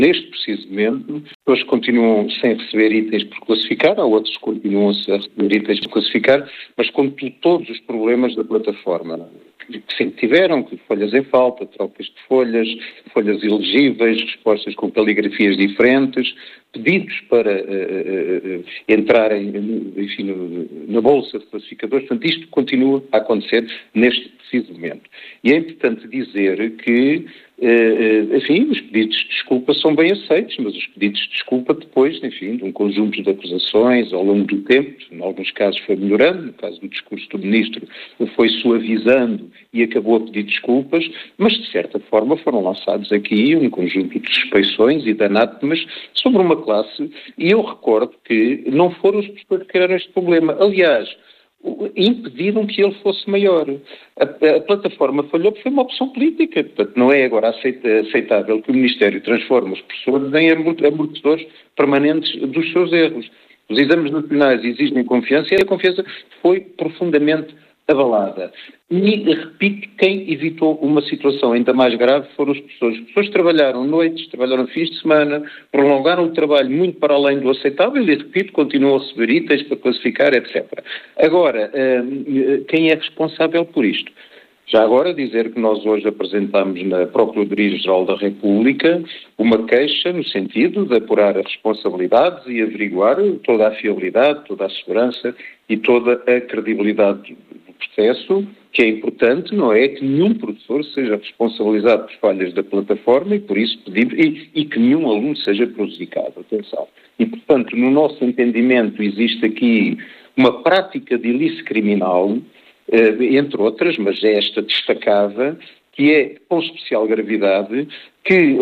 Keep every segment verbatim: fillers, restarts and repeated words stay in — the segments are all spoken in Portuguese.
Neste preciso momento, pessoas continuam sem receber itens por classificar, há outros que continuam a receber itens por classificar, mas com todos os problemas da plataforma que sempre tiveram, que folhas em falta, trocas de folhas, folhas ilegíveis, respostas com caligrafias diferentes, pedidos para uh, uh, entrarem, enfim, no, na bolsa de classificadores. Portanto, isto continua a acontecer neste preciso momento. E é importante dizer que, uh, uh, enfim, os pedidos de desculpa são bem aceitos, mas os pedidos de desculpa depois, enfim, de um conjunto de acusações ao longo do tempo, em alguns casos foi melhorando, no caso do discurso do Ministro foi suavizando e acabou a pedir desculpas, mas de certa forma foram lançados aqui um conjunto de suspeições e de anátemas sobre uma classe, e eu recordo que não foram os professores que criaram este problema. Aliás, impediram que ele fosse maior. A, a plataforma falhou porque foi uma opção política. Portanto, não é agora aceita, aceitável que o Ministério transforme os professores em amortecedores permanentes dos seus erros. Os exames nacionais exigem confiança e a confiança foi profundamente abalada. E, repito, quem evitou uma situação ainda mais grave foram os professores. Os professores trabalharam noites, trabalharam fins de semana, prolongaram o trabalho muito para além do aceitável e, repito, continuam a receber itens para classificar, etcétera. Agora, quem é responsável por isto? Já agora dizer que nós hoje apresentamos na Procuradoria-Geral da República uma queixa no sentido de apurar as responsabilidades e averiguar toda a fiabilidade, toda a segurança e toda a credibilidade do processo, que é importante, não é que nenhum professor seja responsabilizado por falhas da plataforma e por isso pedimos, e, e que nenhum aluno seja prejudicado, atenção. E, portanto, no nosso entendimento existe aqui uma prática de ilícito criminal, entre outras, mas esta destacada, que é com especial gravidade, que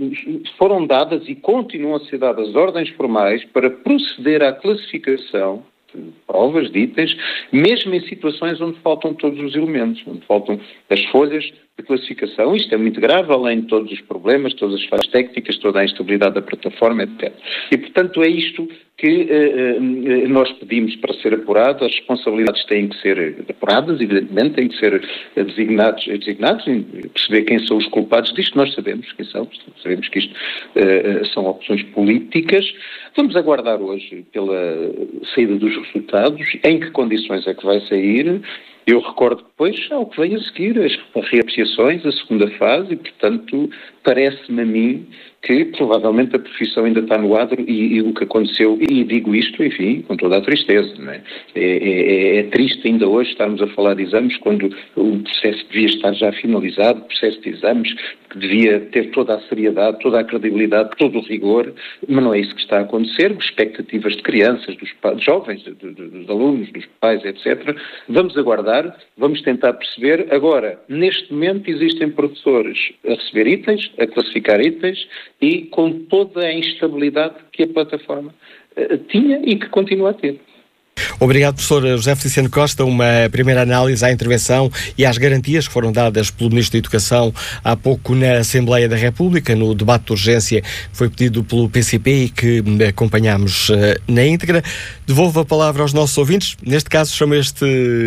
foram dadas e continuam a ser dadas ordens formais para proceder à classificação de provas de itens, mesmo em situações onde faltam todos os elementos, onde faltam as folhas de classificação. Isto é muito grave, além de todos os problemas, todas as falhas técnicas, toda a instabilidade da plataforma, etcétera. E, portanto, é isto que uh, nós pedimos para ser apurado. As responsabilidades têm que ser apuradas, evidentemente, têm que ser designados, designados e perceber quem são os culpados disto. Nós sabemos quem são, sabemos que isto uh, são opções políticas. Vamos aguardar hoje pela saída dos resultados, em que condições é que vai sair. Eu recordo que depois há o que vem a seguir, as reapreciações, a segunda fase, e, portanto, parece-me a mim que provavelmente a profissão ainda está no adro e, e o que aconteceu, e digo isto, enfim, com toda a tristeza, não é? É, é? É triste ainda hoje estarmos a falar de exames quando o processo devia estar já finalizado, o processo de exames que devia ter toda a seriedade, toda a credibilidade, todo o rigor, mas não é isso que está a acontecer. Expectativas de crianças, dos pais, jovens, de, de, dos alunos, dos pais, etcétera. Vamos aguardar, vamos tentar perceber. Agora, neste momento existem professores a receber itens, a classificar itens e com toda a instabilidade que a plataforma uh, tinha e que continua a ter. Obrigado, professor José Feliciano Costa. Uma primeira análise à intervenção e às garantias que foram dadas pelo Ministro da Educação há pouco na Assembleia da República, no debate de urgência que foi pedido pelo P C P e que acompanhamos uh, na íntegra. Devolvo a palavra aos nossos ouvintes. Neste caso, chamo este,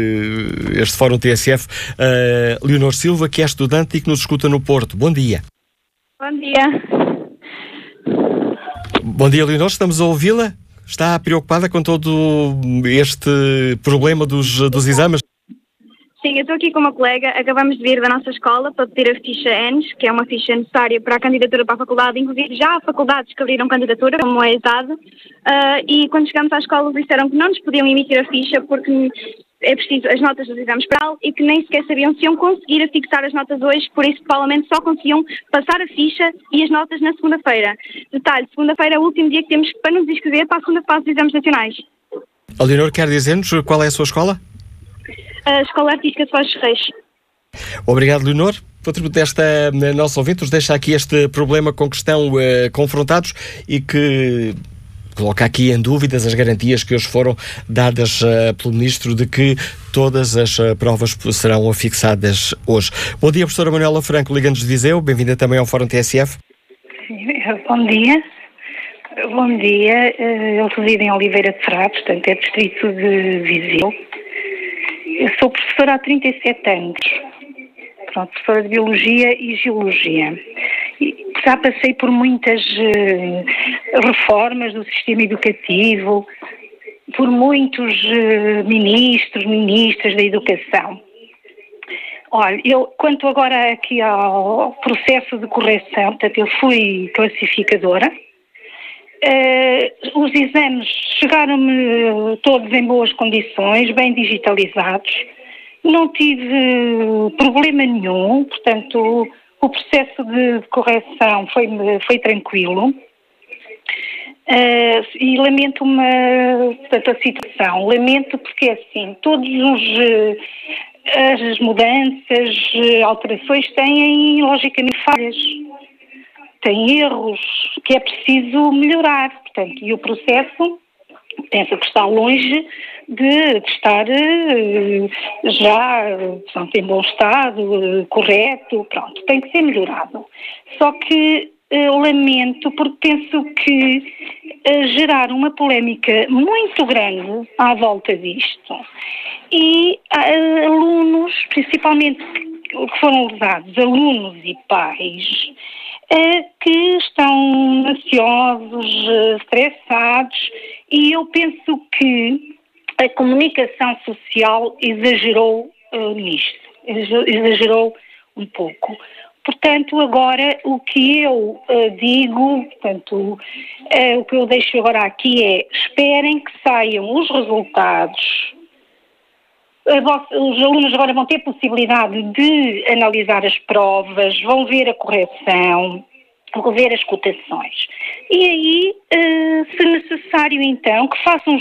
este Fórum T S F uh, Leonor Silva, que é estudante e que nos escuta no Porto. Bom dia. Bom dia. Bom dia, Leonor. Estamos a ouvi-la? Está preocupada com todo este problema dos, dos exames? Sim, eu estou aqui com uma colega. Acabamos de vir da nossa escola para pedir a ficha E N S, que é uma ficha necessária para a candidatura para a faculdade. Inclusive, já há faculdades que abriram candidatura, como a ESAD, uh, e quando chegamos à escola disseram que não nos podiam emitir a ficha porque é preciso as notas dos exames para e que nem sequer sabiam se iam conseguir afixar as notas hoje, por isso provavelmente só conseguiam passar a ficha e as notas na segunda-feira. Detalhe, segunda-feira é o último dia que temos para nos inscrever para a segunda fase dos exames nacionais. A Leonor quer dizer-nos qual é a sua escola? A Escola Artística de Foz dos Reis. Obrigado, Leonor. Outro desta nossa ouvinte nos deixa aqui este problema com que estão uh, confrontados e que coloca aqui em dúvidas as garantias que hoje foram dadas uh, pelo Ministro de que todas as uh, provas serão afixadas hoje. Bom dia, professora Manuela Franco, Liga-nos de Viseu. Bem-vinda também ao Fórum T S F. Bom dia. Bom dia. Eu resido em Oliveira de Frá, portanto é distrito de Viseu. Eu sou professora há trinta e sete anos. Pronto, professora de Biologia e Geologia. E, já passei por muitas uh, reformas do sistema educativo, por muitos uh, ministros, ministras da educação. Olha, eu, quanto agora aqui ao processo de correção, portanto, eu fui classificadora, uh, os exames chegaram-me todos em boas condições, bem digitalizados, não tive problema nenhum, portanto, o processo de correção foi, foi tranquilo. Uh, e lamento uma, portanto, a situação, lamento porque assim, todos os as mudanças, alterações têm logicamente falhas, têm erros que é preciso melhorar, portanto, e o processo penso que está longe de, de estar uh, já portanto, em bom estado, uh, correto, pronto, tem que ser melhorado. Só que uh, lamento porque penso que uh, gerar uma polémica muito grande à volta disto e uh, alunos, principalmente que foram lesados, alunos e pais, uh, que estão ansiosos, uh, estressados, e eu penso que a comunicação social exagerou uh, nisto, exagerou um pouco. Portanto, agora o que eu uh, digo, portanto, uh, o que eu deixo agora aqui é, esperem que saiam os resultados. A vossa, os alunos agora vão ter possibilidade de analisar as provas, vão ver a correção, vão ver as cotações. E aí, uh, se necessário então, que façam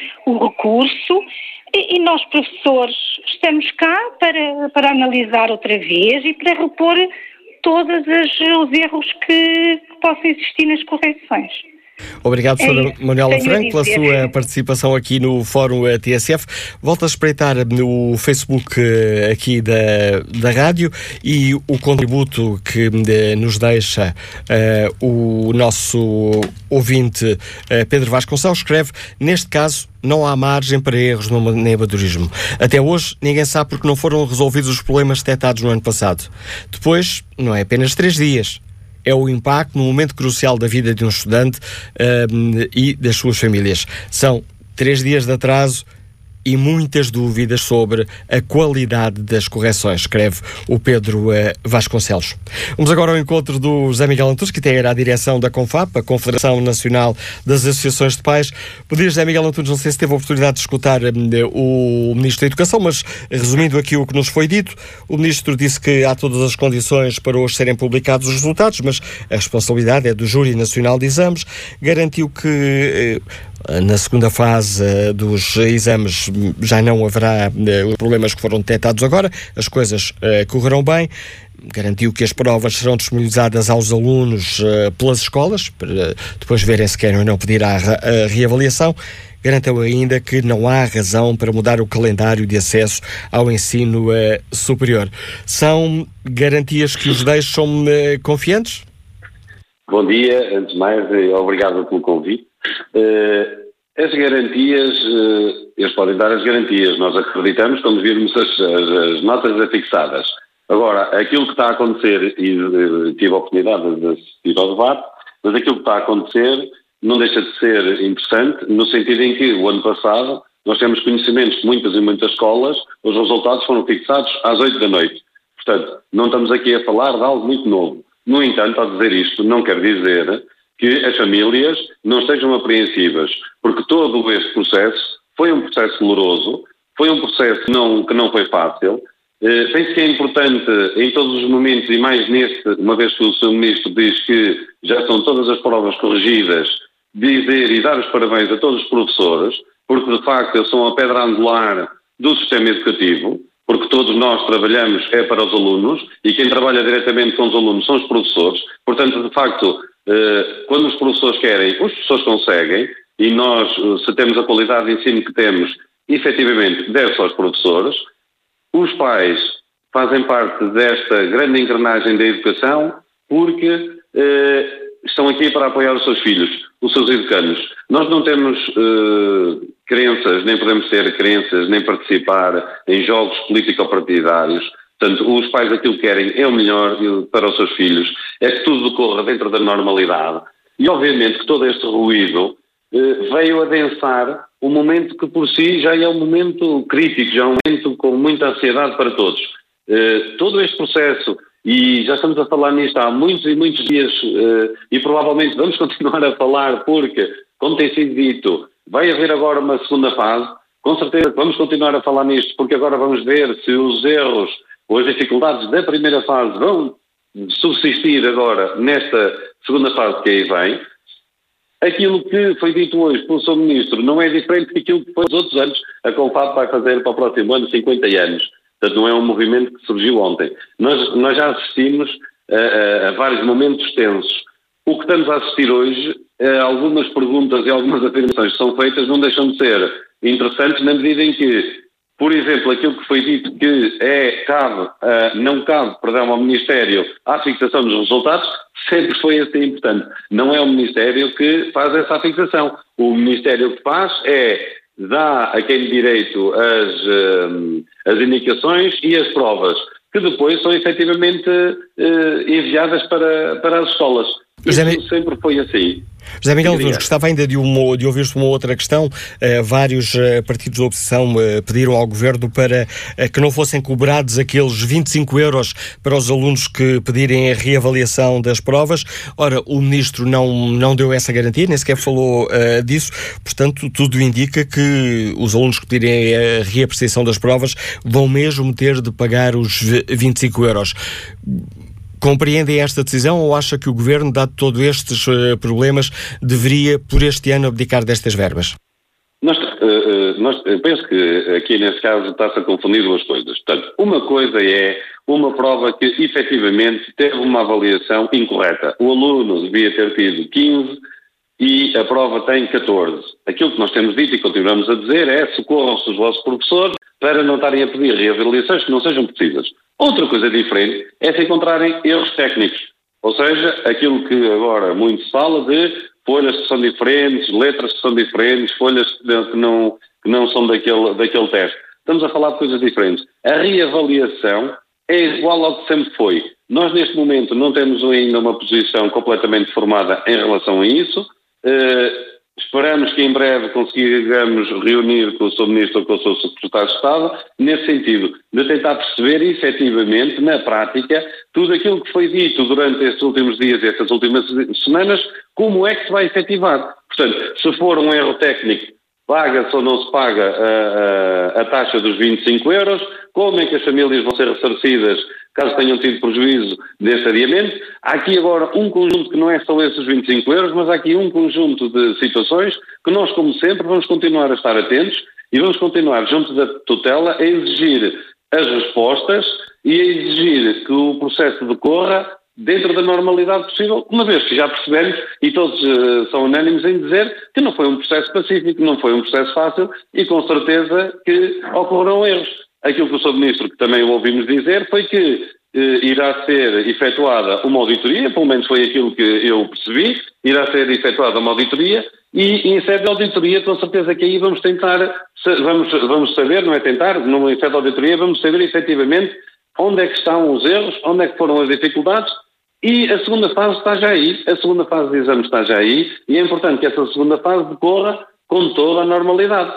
o recurso e, e nós, professores, estamos cá para, para analisar outra vez e para repor todos os erros que, que possam existir nas correções. Obrigado, professora é Manuela Franco, pela sua participação aqui no Fórum T S F. Volto a espreitar no Facebook aqui da, da rádio e o contributo que de, nos deixa uh, o nosso ouvinte uh, Pedro Vasconcelos. Escreve, neste caso, não há margem para erros no nebadorismo. Até hoje, ninguém sabe porque não foram resolvidos os problemas detectados no ano passado. Depois, não é apenas três dias. É o impacto no momento crucial da vida de um estudante um, e das suas famílias. São três dias de atraso e muitas dúvidas sobre a qualidade das correções, escreve o Pedro uh, Vasconcelos. Vamos agora ao encontro do José Miguel Antunes, que integra a direção da CONFAP, a Confederação Nacional das Associações de Pais. Bom dia, José Miguel Antunes. Não sei se teve a oportunidade de escutar um, o Ministro da Educação, mas resumindo aqui o que nos foi dito, o Ministro disse que há todas as condições para hoje serem publicados os resultados, mas a responsabilidade é do Júri Nacional de Exames. Garantiu que uh, na segunda fase uh, dos exames já não haverá uh, problemas que foram detectados agora, as coisas uh, correrão bem. Garantiu que as provas serão disponibilizadas aos alunos uh, pelas escolas, para depois verem se querem ou não pedir a, a reavaliação. Garantiu ainda que não há razão para mudar o calendário de acesso ao ensino uh, superior. São garantias que os deixam uh, confiantes? Bom dia, antes de mais, obrigado pelo convite. Uh, as garantias, uh, eles podem dar as garantias, nós acreditamos quando virmos as, as, as notas afixadas. Agora, aquilo que está a acontecer, e uh, tive a oportunidade de assistir ao debate, mas aquilo que está a acontecer não deixa de ser interessante, no sentido em que o ano passado nós temos conhecimentos de muitas e muitas escolas, os resultados foram fixados às oito da noite. Portanto, não estamos aqui a falar de algo muito novo. No entanto, ao dizer isto, não quer dizer que as famílias não estejam apreensivas, porque todo este processo foi um processo doloroso, foi um processo não, que não foi fácil. Eh, penso que é importante em todos os momentos, e mais neste, uma vez que o seu Ministro diz que já são todas as provas corrigidas, dizer e dar os parabéns a todos os professores, porque de facto eles são a pedra angular do sistema educativo, porque todos nós trabalhamos é para os alunos e quem trabalha diretamente com os alunos são os professores. Portanto, de facto, eh, quando os professores querem, os professores conseguem, e nós, se temos a qualidade de ensino que temos, efetivamente deve-se aos professores. Os pais fazem parte desta grande engrenagem da educação porque eh, estão aqui para apoiar os seus filhos, os seus educandos. Nós não temos eh, crenças, nem podemos ter crenças, nem participar em jogos político-partidários. Portanto, os pais aquilo que querem é o melhor para os seus filhos, é que tudo decorra dentro da normalidade. E obviamente que todo este ruído eh, veio adensar um momento que por si já é um momento crítico, já é um momento com muita ansiedade para todos. Eh, todo este processo, e já estamos a falar nisto há muitos e muitos dias, eh, e provavelmente vamos continuar a falar porque, como tem sido dito, vai haver agora uma segunda fase. Com certeza vamos continuar a falar nisto porque agora vamos ver se os erros ou as dificuldades da primeira fase vão subsistir agora nesta segunda fase que aí vem. Aquilo que foi dito hoje pelo seu Ministro não é diferente daquilo que foi nos outros anos. A Confab vai fazer para o próximo ano cinquenta anos. Portanto, não é um movimento que surgiu ontem. Nós, nós já assistimos a, a, a vários momentos tensos. O que estamos a assistir hoje, a algumas perguntas e algumas afirmações que são feitas não deixam de ser interessantes na medida em que, por exemplo, aquilo que foi dito que é, cabe, uh, não cabe, perdão, ao Ministério a fixação dos resultados, sempre foi assim importante. Não é o Ministério que faz essa fixação. O Ministério que faz é dá a quem direito as, uh, as indicações e as provas, que depois são efetivamente uh, enviadas para, para as escolas. Isso José sempre foi assim. José Miguel Nunes, gostava ainda de, uma, de ouvir-se uma outra questão. Uh, vários uh, partidos da oposição uh, pediram ao Governo para uh, que não fossem cobrados aqueles vinte e cinco euros para os alunos que pedirem a reavaliação das provas. Ora, o Ministro não, não deu essa garantia, nem sequer falou uh, disso. Portanto, tudo indica que os alunos que pedirem a reapreciação das provas vão mesmo ter de pagar os vinte e cinco euros. Compreendem esta decisão ou acha que o Governo, dado todos estes uh, problemas, deveria, por este ano, abdicar destas verbas? Nós, uh, nós, eu penso que aqui, nesse caso, está-se a confundir duas coisas. Portanto, uma coisa é uma prova que, efetivamente, teve uma avaliação incorreta. O aluno devia ter tido quinze e a prova tem catorze. Aquilo que nós temos dito e continuamos a dizer é socorram-se os vossos professores para não estarem a pedir reavaliações que não sejam precisas. Outra coisa diferente é se encontrarem erros técnicos, ou seja, aquilo que agora muito se fala de folhas que são diferentes, letras que são diferentes, folhas que não, que não são daquele, daquele teste. Estamos a falar de coisas diferentes. A reavaliação é igual ao que sempre foi. Nós, neste momento, não temos ainda uma posição completamente formada em relação a isso. Uh, Esperamos que em breve consigamos reunir com o seu Ministro ou com o seu Secretário de Estado, nesse sentido, de tentar perceber efetivamente, na prática, tudo aquilo que foi dito durante estes últimos dias e estas últimas semanas, como é que se vai efetivar. Portanto, se for um erro técnico, paga-se ou não se paga a, a, a taxa dos vinte e cinco euros, como é que as famílias vão ser ressarcidas caso tenham tido prejuízo desse adiamento. Há aqui agora um conjunto que não é só esses vinte e cinco euros, mas há aqui um conjunto de situações que nós, como sempre, vamos continuar a estar atentos e vamos continuar, junto da tutela, a exigir as respostas e a exigir que o processo decorra dentro da normalidade possível, uma vez que já percebemos, e todos uh, são unânimes em dizer, que não foi um processo pacífico, não foi um processo fácil e com certeza que ocorreram erros. Aquilo que o senhor Ministro, que também o ouvimos dizer, foi que eh, irá ser efetuada uma auditoria, pelo menos foi aquilo que eu percebi, irá ser efetuada uma auditoria e em sede de auditoria, com certeza que aí vamos tentar, vamos, vamos saber, não é tentar, numa sede de auditoria, vamos saber efetivamente onde é que estão os erros, onde é que foram as dificuldades e a segunda fase está já aí, a segunda fase de exame está já aí e é importante que essa segunda fase decorra com toda a normalidade.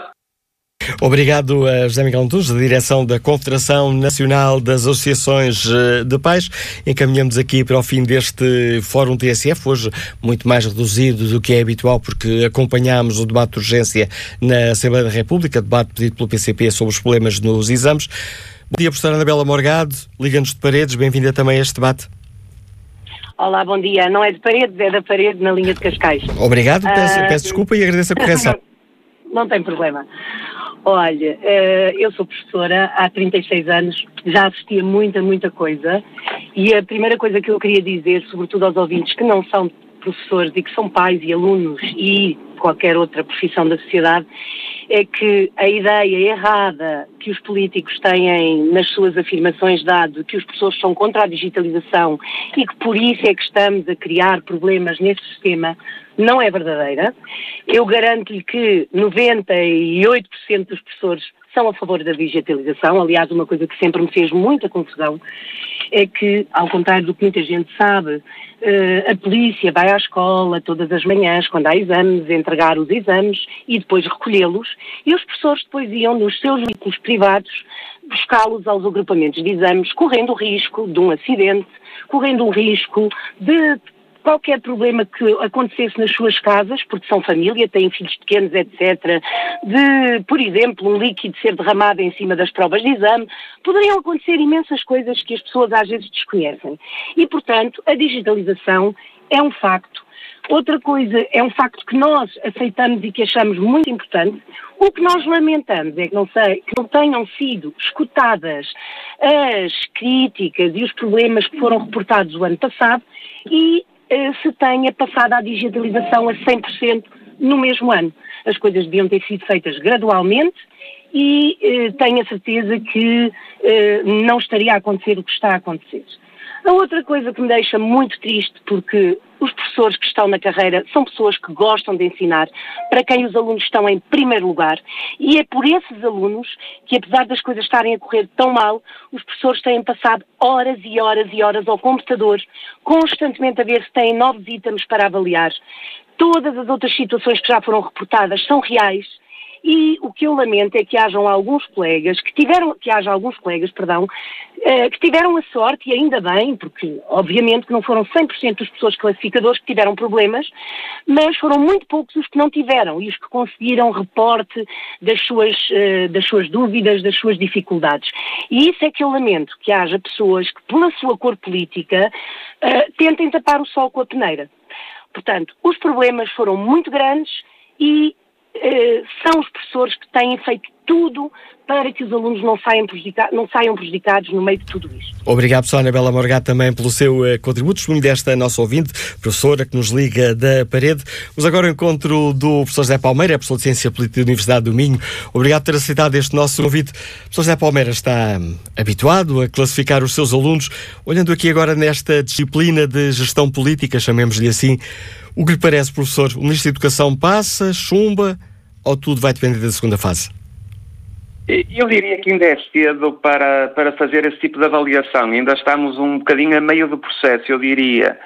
Obrigado a José Miguel Nunes, da direção da Confederação Nacional das Associações de Pais. Encaminhamos aqui para o fim deste Fórum T S F, hoje muito mais reduzido do que é habitual, porque acompanhámos o debate de urgência na Assembleia da República, debate pedido pelo P C P sobre os problemas nos exames. Bom dia, professora Anabela Morgado, Liga-nos de Paredes, bem-vinda também a este debate. Olá, bom dia. Não é de Paredes, é da Parede, na linha de Cascais. Obrigado, peço, uh... peço desculpa e agradeço a correção. Não tem problema. Olha, eu sou professora há trinta e seis anos, já assisti a muita, muita coisa e a primeira coisa que eu queria dizer, sobretudo aos ouvintes que não são professores e que são pais e alunos e qualquer outra profissão da sociedade, é que a ideia errada que os políticos têm nas suas afirmações dado que os professores são contra a digitalização e que por isso é que estamos a criar problemas nesse sistema não é verdadeira. Eu garanto-lhe que noventa e oito por cento dos professores são a favor da digitalização. Aliás, uma coisa que sempre me fez muita confusão é que, ao contrário do que muita gente sabe, a polícia vai à escola todas as manhãs, quando há exames, entregar os exames e depois recolhê-los, e os professores depois iam nos seus veículos privados buscá-los aos agrupamentos de exames, correndo o risco de um acidente, correndo o risco de qualquer problema que acontecesse nas suas casas, porque são família, têm filhos pequenos, etcétera, de, por exemplo, um líquido ser derramado em cima das provas de exame, poderiam acontecer imensas coisas que as pessoas às vezes desconhecem. E, portanto, a digitalização é um facto. Outra coisa, é um facto que nós aceitamos e que achamos muito importante. O que nós lamentamos é que não, sei, que não tenham sido escutadas as críticas e os problemas que foram reportados o ano passado e se tenha passado à digitalização a cem por cento no mesmo ano. As coisas deviam ter sido feitas gradualmente e eh, tenho a certeza que eh, não estaria a acontecer o que está a acontecer. A outra coisa que me deixa muito triste, porque os professores que estão na carreira são pessoas que gostam de ensinar, para quem os alunos estão em primeiro lugar, e é por esses alunos que, apesar das coisas estarem a correr tão mal, os professores têm passado horas e horas e horas ao computador, constantemente a ver se têm novos itens para avaliar. Todas as outras situações que já foram reportadas são reais. E o que eu lamento é que hajam alguns colegas, que tiveram, que haja alguns colegas, perdão, eh, que tiveram a sorte, e ainda bem, porque obviamente que não foram cem por cento dos professores classificadores que tiveram problemas, mas foram muito poucos os que não tiveram e os que conseguiram reporte das suas, eh, das suas dúvidas, das suas dificuldades. E isso é que eu lamento, que haja pessoas que, pela sua cor política, eh, tentem tapar o sol com a peneira. Portanto, os problemas foram muito grandes e Uh, são os professores que têm feito tudo para que os alunos não saiam, prejudica- não saiam prejudicados no meio de tudo isto. Obrigado, professora Anabela Morgado, também pelo seu uh, contributo, testemunho desta nossa ouvinte, professora que nos liga da parede. Vamos agora ao encontro do professor José Palmeira, professor de Ciência Política da Universidade do Minho. Obrigado por ter aceitado este nosso convite. O professor José Palmeira está um, habituado a classificar os seus alunos. Olhando aqui agora nesta disciplina de gestão política, chamemos-lhe assim, o que lhe parece, professor? O Ministro da Educação passa, chumba, ou tudo vai depender da segunda fase? Eu diria que ainda é cedo para, para fazer esse tipo de avaliação. Ainda estamos um bocadinho a meio do processo, eu diria.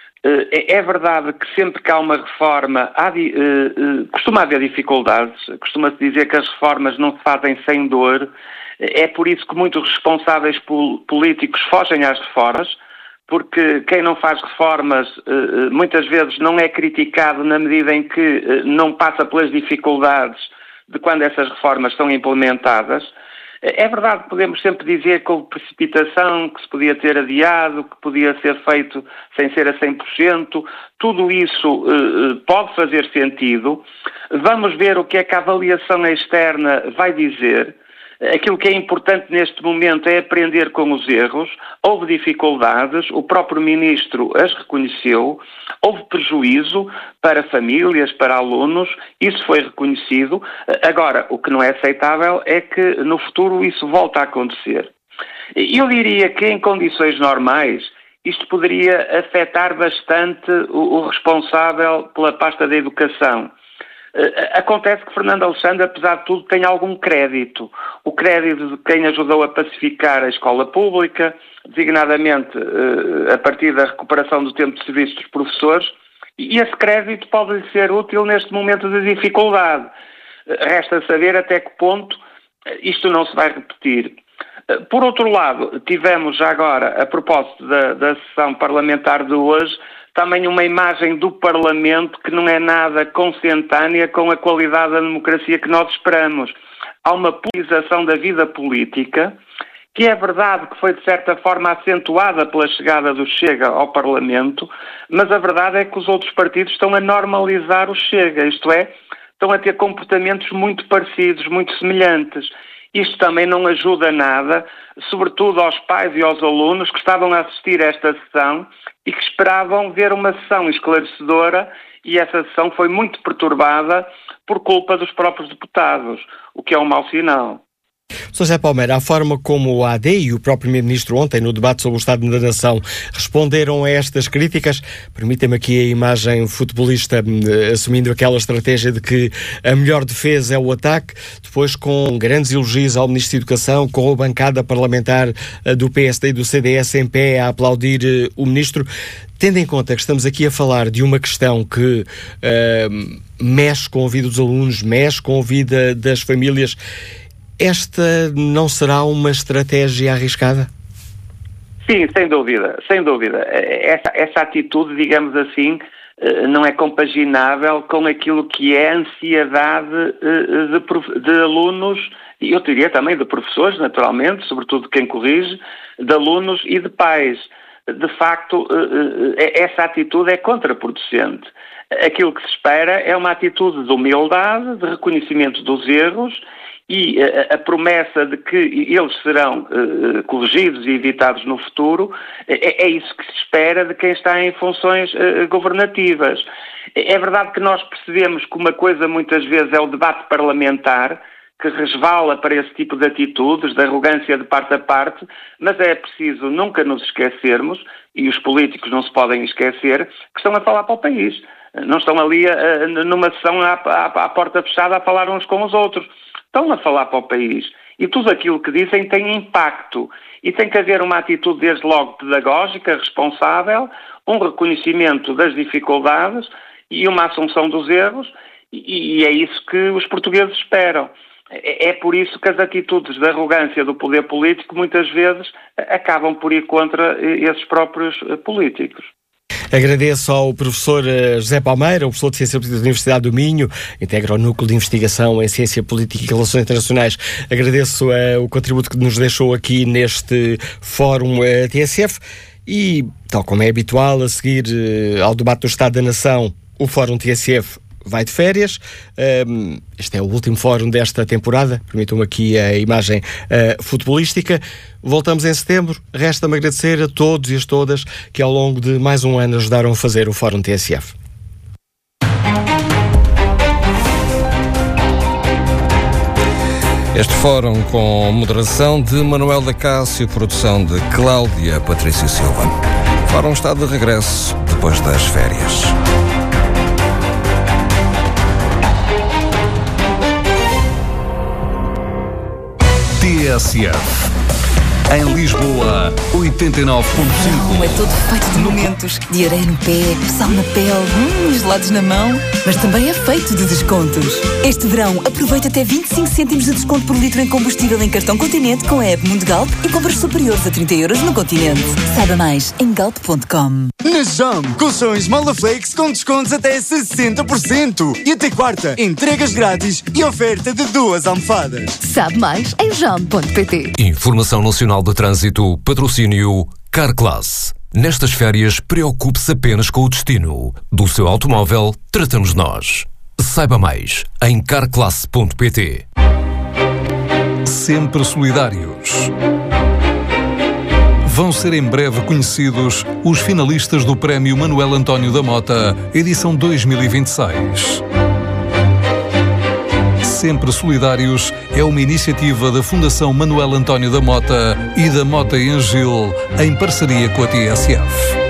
É verdade que sempre que há uma reforma, há, costuma haver dificuldades, costuma-se dizer que as reformas não se fazem sem dor. É por isso que muitos responsáveis políticos fogem às reformas, porque quem não faz reformas muitas vezes não é criticado na medida em que não passa pelas dificuldades de quando essas reformas são implementadas. É verdade que podemos sempre dizer que houve precipitação, que se podia ter adiado, que podia ser feito sem ser a cem por cento. Tudo isso pode fazer sentido. Vamos ver o que é que a avaliação externa vai dizer. Aquilo que é importante neste momento é aprender com os erros. Houve dificuldades, o próprio Ministro as reconheceu, houve prejuízo para famílias, para alunos, isso foi reconhecido. Agora, o que não é aceitável é que no futuro isso volta a acontecer. Eu diria que em condições normais isto poderia afetar bastante o, o responsável pela pasta da educação. Acontece que Fernando Alexandre, apesar de tudo, tem algum crédito. O crédito de quem ajudou a pacificar a escola pública, designadamente a partir da recuperação do tempo de serviço dos professores, e esse crédito pode-lhe ser útil neste momento de dificuldade. Resta saber até que ponto isto não se vai repetir. Por outro lado, tivemos já agora, a propósito da, da sessão parlamentar de hoje, também uma imagem do Parlamento que não é nada consentânea com a qualidade da democracia que nós esperamos. Há uma politização da vida política, que é verdade que foi de certa forma acentuada pela chegada do Chega ao Parlamento, mas a verdade é que os outros partidos estão a normalizar o Chega, isto é, estão a ter comportamentos muito parecidos, muito semelhantes. Isto também não ajuda nada, sobretudo aos pais e aos alunos que estavam a assistir a esta sessão e que esperavam ver uma sessão esclarecedora e essa sessão foi muito perturbada por culpa dos próprios deputados, o que é um mau sinal. senhor José Palmeira, a forma como o A D e o próprio Primeiro-Ministro ontem, no debate sobre o Estado da Nação, responderam a estas críticas, permitem-me aqui a imagem futebolista assumindo aquela estratégia de que a melhor defesa é o ataque, depois com grandes elogios ao Ministro da Educação, com a bancada parlamentar do P S D e do C D S em pé a aplaudir o Ministro. Tendo em conta que estamos aqui a falar de uma questão que uh, mexe com a vida dos alunos, mexe com a vida das famílias, esta não será uma estratégia arriscada? Sim, sem dúvida, sem dúvida. Essa, essa atitude, digamos assim, não é compaginável com aquilo que é a ansiedade de, de alunos, e eu diria também de professores, naturalmente, sobretudo de quem corrige, de alunos e de pais. De facto, essa atitude é contraproducente. Aquilo que se espera é uma atitude de humildade, de reconhecimento dos erros e a, a promessa de que eles serão uh, corrigidos e evitados no futuro. É, é isso que se espera de quem está em funções uh, governativas. É verdade que nós percebemos que uma coisa muitas vezes é o debate parlamentar, que resvala para esse tipo de atitudes, de arrogância de parte a parte, mas é preciso nunca nos esquecermos, e os políticos não se podem esquecer, que estão a falar para o país. Não estão ali a, a, numa sessão à, à, à porta fechada a falar uns com os outros. Estão a falar para o país. E tudo aquilo que dizem tem impacto. E tem que haver uma atitude desde logo pedagógica, responsável, um reconhecimento das dificuldades e uma assunção dos erros, e, e é isso que os portugueses esperam. É por isso que as atitudes de arrogância do poder político muitas vezes acabam por ir contra esses próprios políticos. Agradeço ao professor José Palmeira, o professor de Ciência Política da Universidade do Minho, integra o Núcleo de Investigação em Ciência Política e Relações Internacionais. Agradeço uh, o contributo que nos deixou aqui neste Fórum uh, T S F e, tal como é habitual, a seguir uh, ao debate do Estado da Nação, o Fórum T S F vai de férias. Um, este é o último fórum desta temporada. Permitam-me aqui a imagem uh, futebolística. Voltamos em setembro. Resta-me agradecer a todos e a todas que ao longo de mais um ano ajudaram a fazer o Fórum T S F. Este fórum com moderação de Manuel da Cássio, produção de Cláudia Patrício Silva. O fórum está de regresso depois das férias. T S F. Em Lisboa, oitenta e nove ponto cinco. É todo feito de momentos, de areia no pé, sal na pele, hum, gelados na mão, mas também é feito de descontos. Este verão, aproveita até vinte e cinco cêntimos de desconto por litro em combustível em cartão Continente com a app Mundo Galp e compras superiores a trinta euros no Continente. Saiba mais em galp ponto com. Na Jam, colchões Molaflex com descontos até sessenta por cento. E até quarta, entregas grátis e oferta de duas almofadas. Sabe mais em jam ponto pt. Informação Nacional de Trânsito, patrocínio Carclass. Nestas férias, preocupe-se apenas com o destino. Do seu automóvel, tratamos nós. Saiba mais em carclass ponto pt. Sempre solidários. Vão ser em breve conhecidos os finalistas do Prémio Manuel António da Mota, edição dois mil e vinte e seis. Sempre Solidários é uma iniciativa da Fundação Manuel António da Mota e da Mota em Gil, em parceria com a T S F.